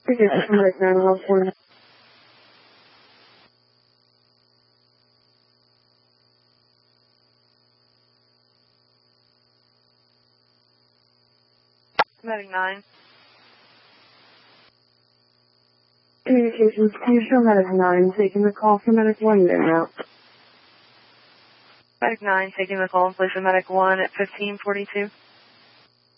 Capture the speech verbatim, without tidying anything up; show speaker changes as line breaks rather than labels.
Medic nine one four.
Medic nine.
Communications, can you show Medic nine taking the call for Medic one now?
Medic nine taking the call in place of Medic one at fifteen forty-two.